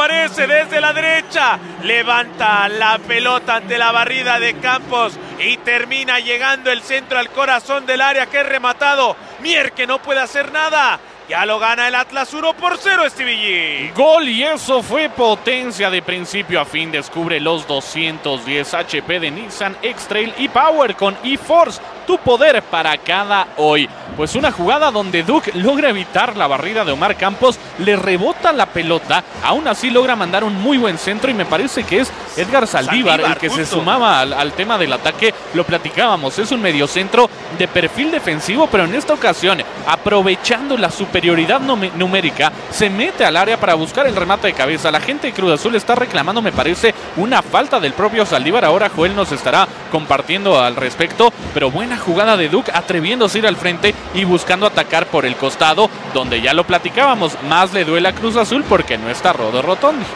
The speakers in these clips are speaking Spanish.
aparece desde la derecha, levanta la pelota ante la barrida de Campos y termina llegando el centro al corazón del área, que es rematado. Mier, que no puede hacer nada. Ya lo gana el Atlas 1-0, Stevie G. Gol, y eso fue potencia de principio a fin. Descubre los 210 HP de Nissan X-Trail e-Power con e-Force, tu poder para cada hoy. Pues una jugada donde Duke logra evitar la barrida de Omar Campos, le rebota la pelota, aún así logra mandar un muy buen centro, y me parece que es Edgar Saldívar el que justo se sumaba al tema del ataque. Lo platicábamos, es un mediocentro de perfil defensivo, pero en esta ocasión, aprovechando la superioridad numérica, se mete al área para buscar el remate de cabeza. La gente de Cruz Azul está reclamando, me parece, una falta del propio Saldívar. Ahora Joel nos estará compartiendo al respecto, pero buena jugada de Duke, atreviéndose a ir al frente y buscando atacar por el costado, donde ya lo platicábamos, más le duele a Cruz Azul porque no está Rodo Rotondi.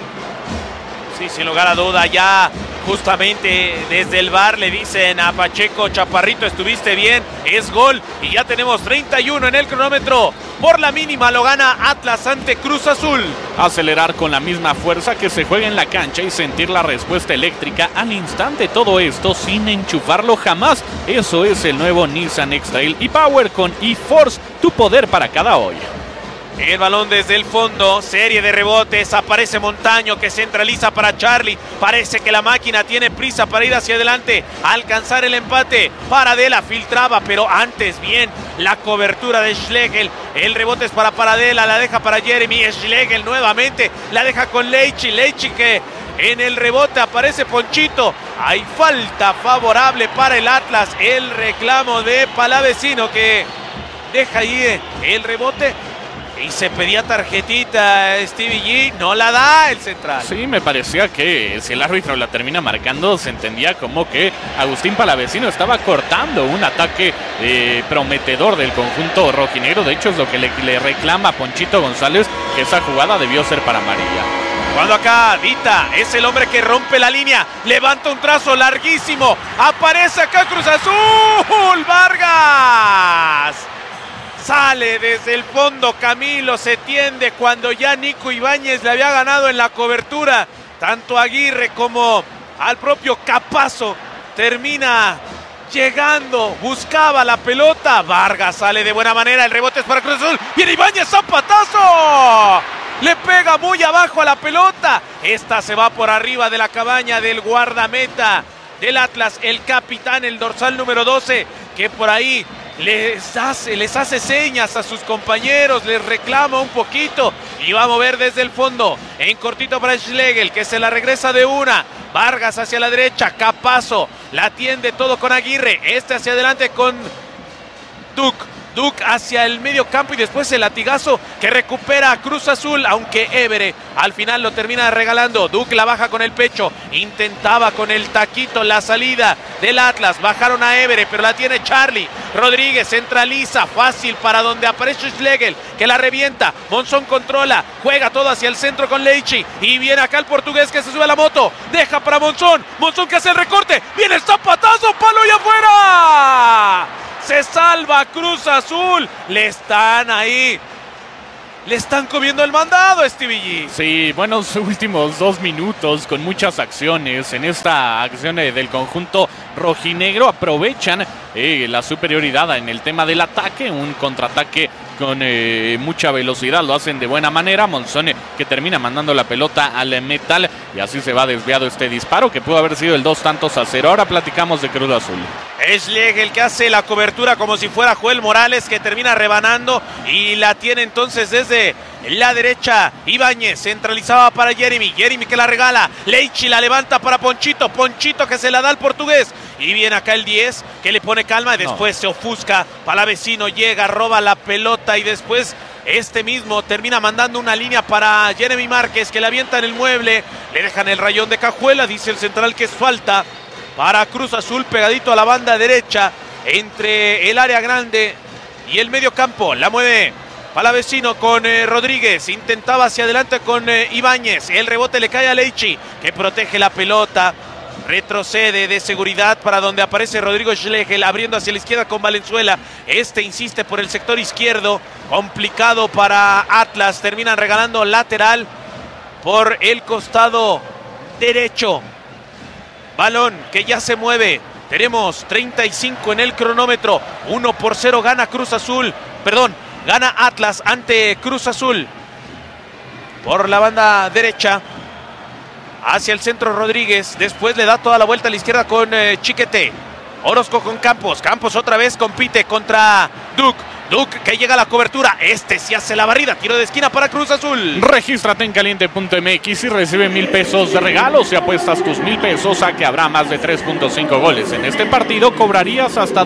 Sí, sin lugar a duda, ya justamente desde el VAR le dicen a Pacheco: Chaparrito, estuviste bien, es gol, y ya tenemos 31 en el cronómetro. Por la mínima lo gana Atlas ante Cruz Azul. Acelerar con la misma fuerza que se juega en la cancha y sentir la respuesta eléctrica al instante, todo esto sin enchufarlo jamás. Eso es el nuevo Nissan X-Trail e-Power con e-Force, tu poder para cada hoy. El balón desde el fondo, serie de rebotes, aparece Montaño, que centraliza para Charlie. Parece que la máquina tiene prisa para ir hacia adelante, alcanzar el empate. Paradela filtraba, pero antes bien la cobertura de Schlegel. El rebote es para Paradela, la deja para Jeremy. Schlegel nuevamente la deja con Leichi. Leichi, que en el rebote aparece Ponchito. Hay falta favorable para el Atlas. El reclamo de Palavecino, que deja ahí el rebote. Y se pedía tarjetita, Stevie G, no la da el central. Sí, me parecía que si el árbitro la termina marcando, se entendía como que Agustín Palavecino estaba cortando un ataque prometedor del conjunto rojinegro. De hecho, es lo que le reclama a Ponchito González, que esa jugada debió ser para amarilla. Cuando acá Dita es el hombre que rompe la línea, levanta un trazo larguísimo, aparece acá Cruz Azul, Vargas. Sale desde el fondo Camilo, se tiende cuando ya Nico Ibáñez le había ganado en la cobertura. Tanto Aguirre como al propio Capazo termina llegando, buscaba la pelota. Vargas sale de buena manera, el rebote es para Cruz Azul. Viene Ibáñez, zapatazo. Le pega muy abajo a la pelota. Esta se va por arriba de la cabaña del guardameta del Atlas, el capitán, el dorsal número 12, que por ahí les hace señas a sus compañeros, les reclama un poquito y va a mover desde el fondo en cortito para Schlegel, que se la regresa de una. Vargas hacia la derecha, Capazo la atiende todo con Aguirre, hacia adelante con Duke hacia el medio campo, y después el latigazo que recupera a Cruz Azul, aunque Évere al final lo termina regalando. Duke la baja con el pecho, intentaba con el taquito la salida del Atlas, bajaron a Évere, pero la tiene Charlie. Rodríguez centraliza, fácil para donde aparece Schlegel, que la revienta. Monzón controla, juega todo hacia el centro con Leichi, y viene acá el portugués que se sube a la moto, deja para Monzón que hace el recorte, viene el zapatazo, palo y afuera. Se salva Cruz Azul. Le están comiendo el mandado, Stevie G. Sí, buenos últimos 2 minutos con muchas acciones en esta acción del conjunto rojinegro. Aprovechan la superioridad en el tema del ataque, un contraataque con mucha velocidad, lo hacen de buena manera. Monzón, que termina mandando la pelota al metal, y así se va desviado este disparo que pudo haber sido el 2-0. Ahora platicamos de Cruz Azul. Schlegel, que hace la cobertura como si fuera Joel Morales, que termina rebanando y la tiene entonces desde la derecha. Ibáñez centralizaba para Jeremy que la regala. Leichi la levanta para Ponchito que se la da al portugués, y viene acá el 10 que le pone calma, y después se ofusca. Palavecino llega, roba la pelota, y después este mismo termina mandando una línea para Jeremy Márquez, que le avientan el mueble, le dejan el rayón de cajuela. Dice el central que es falta para Cruz Azul, pegadito a la banda derecha entre el área grande y el medio campo. La mueve Palavecino con Rodríguez, intentaba hacia adelante con Ibáñez, el rebote le cae a Leichi, que protege la pelota, retrocede de seguridad para donde aparece Rodrigo Schlegel, abriendo hacia la izquierda con Valenzuela. Insiste por el sector izquierdo, complicado para Atlas, terminan regalando lateral por el costado derecho. Balón que ya se mueve. Tenemos 35 en el cronómetro. 1-0 gana Cruz Azul. Perdón, gana Atlas ante Cruz Azul. Por la banda derecha. Hacia el centro Rodríguez. Después le da toda la vuelta a la izquierda con Chiquete. Orozco con Campos. Campos otra vez compite contra Duke. Duke que llega a la cobertura. Sí hace la barrida. Tiro de esquina para Cruz Azul. Regístrate en caliente.mx y recibe 1,000 pesos de regalo. Si apuestas tus 1,000 pesos a que habrá más de 3.5 goles en este partido, cobrarías hasta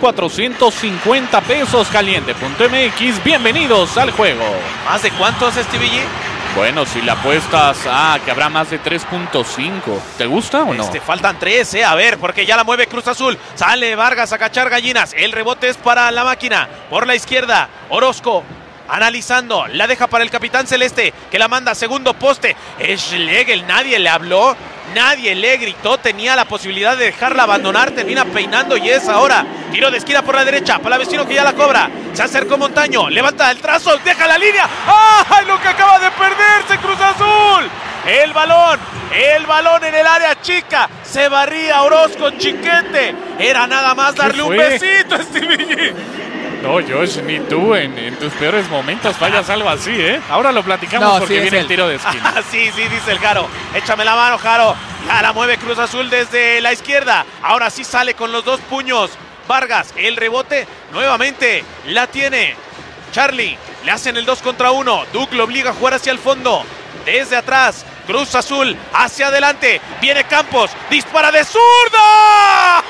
2,450 pesos. Caliente.mx. Bienvenidos al juego. ¿Más de cuántos, Stevie G? Bueno, si la apuestas que habrá más de 3.5. ¿Te gusta o no? Faltan 3, A ver, porque ya la mueve Cruz Azul. Sale Vargas a cachar gallinas. El rebote es para la máquina. Por la izquierda, Orozco analizando. La deja para el capitán celeste, que la manda a segundo poste. Schlegel, nadie le habló. Nadie le gritó, tenía la posibilidad de dejarla abandonar, termina peinando y es ahora tiro de esquina por la derecha, Palavecino que ya la cobra, se acercó Montaño, levanta el trazo, deja la línea. ¡Ay, lo que acaba de perderse Cruz Azul! El balón en el área chica, se barría Orozco, Chiquete, era nada más darle un besito a Stevie G. No, Josh, ni tú en tus peores momentos fallas algo así, ¿eh? Ahora lo platicamos porque viene el tiro de esquina. Sí, dice el Jaro. Échame la mano, Jaro. Ya la mueve Cruz Azul desde la izquierda. Ahora sí sale con los dos puños. Vargas, el rebote, nuevamente la tiene Charlie. Le hacen el 2 contra 1. Duke lo obliga a jugar hacia el fondo. Desde atrás, Cruz Azul hacia adelante. Viene Campos, dispara de zurda.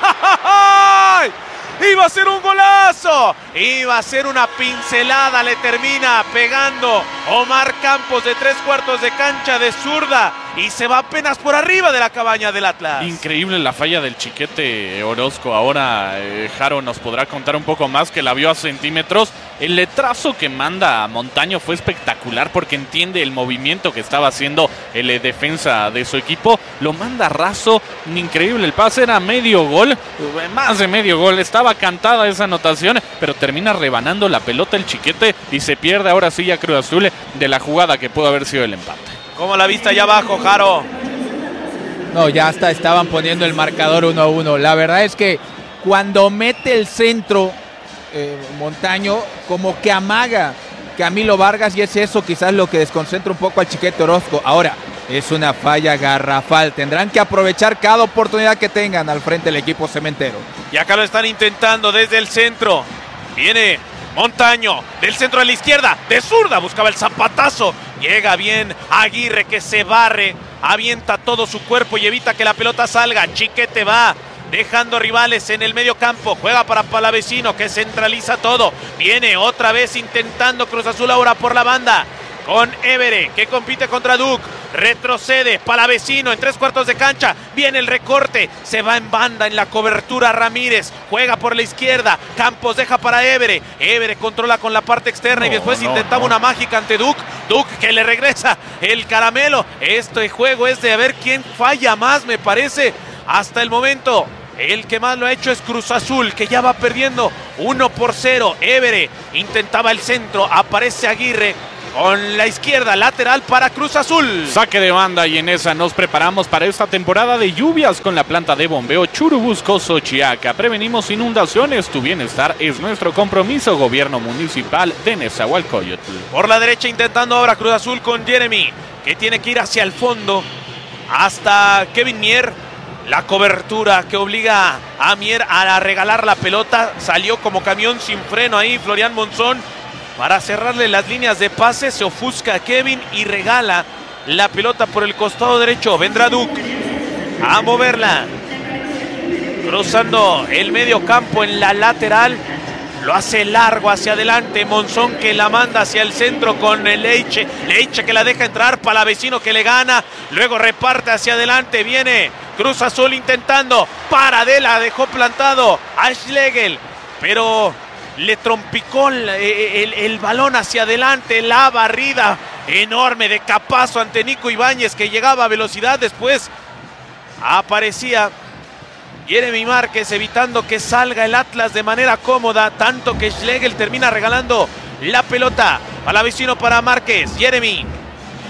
Iba a ser un golazo, iba a ser una pincelada, le termina pegando Omar Campos de 3/4 de cancha de zurda y se va apenas por arriba de la cabaña del Atlas. Increíble la falla del Chiquete Orozco. Ahora Jaro nos podrá contar un poco más, que la vio a centímetros. El letrazo que manda a Montaño fue espectacular porque entiende el movimiento que estaba haciendo el defensa de su equipo. Lo manda raso, increíble el pase, era medio gol, más de medio gol. Estaba cantada esa anotación, pero termina rebanando la pelota el Chiquete y se pierde ahora sí ya Cruz Azul de la jugada que pudo haber sido el empate. ¿Cómo la viste allá abajo, Jaro? No, ya hasta estaban poniendo el marcador 1-1. La verdad es que cuando mete el centro Montaño, como que amaga Camilo Vargas, y es eso quizás lo que desconcentra un poco al Chiquete Orozco. Ahora, es una falla garrafal. Tendrán que aprovechar cada oportunidad que tengan al frente del equipo cementero. Y acá lo están intentando desde el centro. Viene Montaño, del centro a la izquierda, de zurda, buscaba el zapatazo. Llega bien Aguirre, que se barre, avienta todo su cuerpo y evita que la pelota salga. Chiquete va dejando rivales en el medio campo, juega para Palavecino, que centraliza todo. Viene otra vez intentando Cruz Azul ahora por la banda, con Évere, que compite contra Duke. Retrocede Palavecino en 3/4 de cancha. Viene el recorte. Se va en banda en la cobertura Ramírez. Juega por la izquierda. Campos deja para Évere. Évere controla con la parte externa y después intentaba una mágica ante Duke. Duke que le regresa el caramelo. Este juego es de a ver quién falla más, me parece. Hasta el momento, el que más lo ha hecho es Cruz Azul, que ya va perdiendo 1-0. Évere intentaba el centro. Aparece Aguirre con la izquierda, lateral para Cruz Azul. Saque de banda y en esa nos preparamos para esta temporada de lluvias con la planta de bombeo Churubusco Xochiaca. Prevenimos inundaciones, tu bienestar es nuestro compromiso. Gobierno Municipal de Nezahualcóyotl. Por la derecha intentando ahora Cruz Azul con Jeremy, que tiene que ir hacia el fondo hasta Kevin Mier. La cobertura que obliga a Mier a regalar la pelota. Salió como camión sin freno ahí Florian Monzón. Para cerrarle las líneas de pase, se ofusca a Kevin y regala la pelota por el costado derecho. Vendrá Duke a moverla, cruzando el medio campo en la lateral. Lo hace largo hacia adelante. Monzón que la manda hacia el centro con el Leiche. Leiche que la deja entrar. Palavecino que le gana. Luego reparte hacia adelante. Viene Cruz Azul intentando. Paradela dejó plantado a Schlegel, pero le trompicó el balón hacia adelante. La barrida enorme de Capazo ante Nico Ibáñez, que llegaba a velocidad. Después aparecía Jeremy Márquez evitando que salga el Atlas de manera cómoda, tanto que Schlegel termina regalando la pelota. Palavecino para Márquez. Jeremy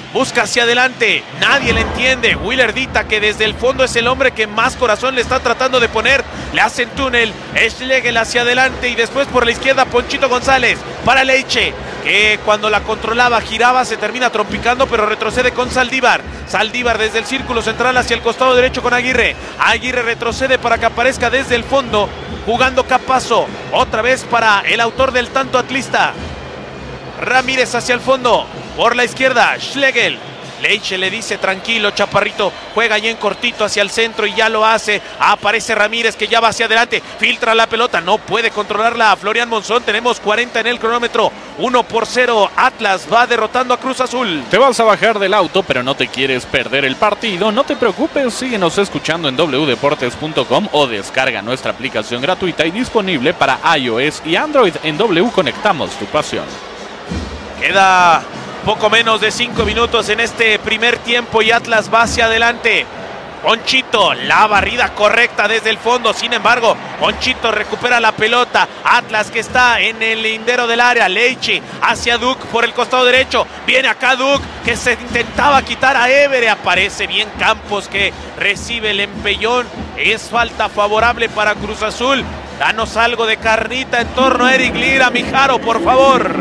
busca hacia adelante, nadie le entiende. Willer Dita, que desde el fondo es el hombre que más corazón le está tratando de poner, le hacen túnel, Schlegel hacia adelante y después por la izquierda Ponchito González para Leiche, que cuando la controlaba giraba, se termina trompicando pero retrocede con Saldívar. Saldívar desde el círculo central hacia el costado derecho con Aguirre. Aguirre retrocede para que aparezca desde el fondo jugando Capazo, otra vez para el autor del tanto atlista. Ramírez hacia el fondo, por la izquierda, Schlegel. Leiche le dice, tranquilo, chaparrito, juega ahí en cortito hacia el centro y ya lo hace. Aparece Ramírez que ya va hacia adelante, filtra la pelota, no puede controlarla Florian Monzón. Tenemos 40 en el cronómetro, 1-0, Atlas va derrotando a Cruz Azul. Te vas a bajar del auto, pero no te quieres perder el partido. No te preocupes, síguenos escuchando en wdeportes.com o descarga nuestra aplicación gratuita y disponible para iOS y Android. En W conectamos tu pasión. Queda poco menos de 5 minutos en este primer tiempo y Atlas va hacia adelante. Ponchito, la barrida correcta desde el fondo, sin embargo, Ponchito recupera la pelota. Atlas que está en el lindero del área. Leiche hacia Duc por el costado derecho. Viene acá Duc que se intentaba quitar a Évere. Aparece bien Campos que recibe el empellón. Es falta favorable para Cruz Azul. Danos algo de carnita en torno a Eric Lira, Mijaro, por favor.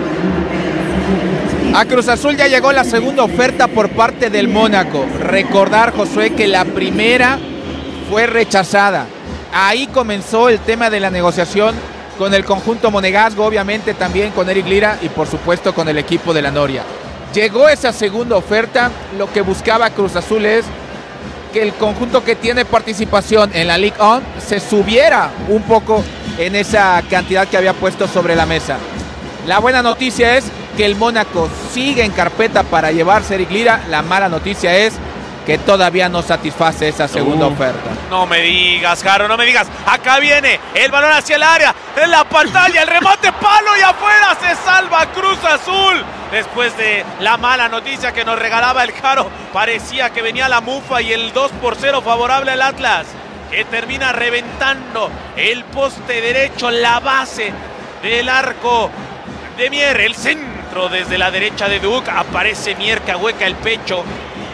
A Cruz Azul ya llegó la segunda oferta por parte del Mónaco. Recordar, Josué, que la primera fue rechazada. Ahí comenzó el tema de la negociación con el conjunto monegasco, obviamente también con Eric Lira y por supuesto con el equipo de la Noria. Llegó esa segunda oferta, lo que buscaba Cruz Azul es que el conjunto que tiene participación en la Ligue 1 se subiera un poco en esa cantidad que había puesto sobre la mesa. La buena noticia es que el Mónaco sigue en carpeta para llevarse a Eric Lira. La mala noticia es que todavía no satisface esa segunda oferta. No me digas, Jaro, no me digas. Acá viene el balón hacia el área, en la pantalla, el remate, palo y afuera. Se salva Cruz Azul. Después de la mala noticia que nos regalaba el Jaro, parecía que venía la mufa y el 2-0 favorable al Atlas, que termina reventando el poste derecho, la base del arco de Mier, el centro desde la derecha de Duc. Aparece Mier que hueca el pecho,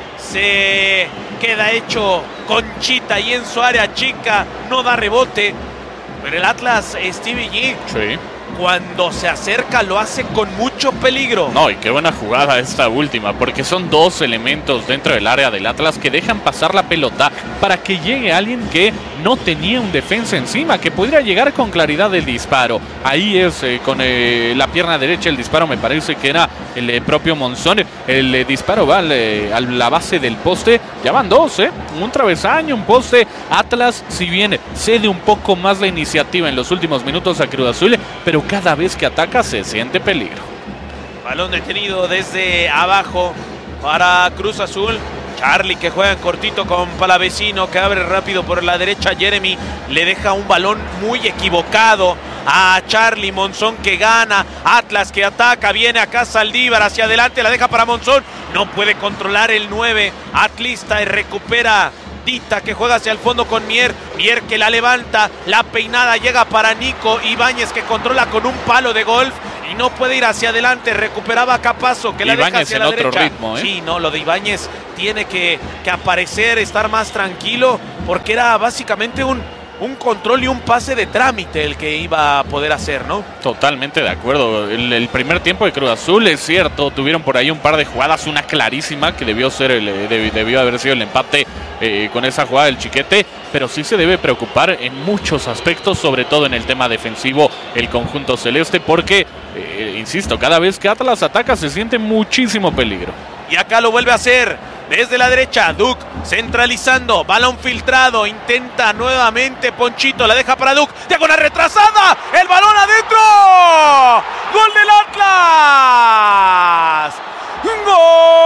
se queda hecho conchita y en su área chica, no da rebote, pero el Atlas, Stevie G, Sí. cuando se acerca lo hace con mucho peligro. No, y qué buena jugada esta última, porque son dos elementos dentro del área del Atlas que dejan pasar la pelota para que llegue alguien que no tenía un defensa encima, que pudiera llegar con claridad el disparo. Ahí es con la pierna derecha el disparo, me parece que era el propio Monzón. El disparo va a la base del poste. Ya van dos, un travesaño, un poste. Atlas, si bien cede un poco más la iniciativa en los últimos minutos a Cruz Azul, pero cada vez que ataca se siente peligro. Balón detenido desde abajo para Cruz Azul. Charlie que juega en cortito con Palavecino, que abre rápido por la derecha. Jeremy le deja un balón muy equivocado a Charlie. Monzón que gana, Atlas que ataca, viene acá Saldívar hacia adelante, la deja para Monzón, no puede controlar el 9 atlista y recupera Dita que juega hacia el fondo con Mier. Mier que la levanta, la peinada llega para Nico Ibáñez que controla con un palo de golf y no puede ir hacia adelante. Recuperaba Capazo que la Ibáñez deja hacia en la otro derecha. ritmo, Sí, no, lo de Ibáñez tiene que aparecer, estar más tranquilo, porque era básicamente un control y un pase de trámite el que iba a poder hacer, ¿no? Totalmente de acuerdo. El primer tiempo de Cruz Azul, es cierto, tuvieron por ahí un par de jugadas, una clarísima que debió haber sido el empate con esa jugada del Chiquete, pero sí se debe preocupar en muchos aspectos, sobre todo en el tema defensivo, el conjunto celeste, porque, insisto, cada vez que Atlas ataca se siente muchísimo peligro. Y acá lo vuelve a hacer desde la derecha, Duc centralizando, balón filtrado, intenta nuevamente Ponchito, la deja para Duc, diagonal retrasada, el balón adentro, gol del Atlas, ¡gol!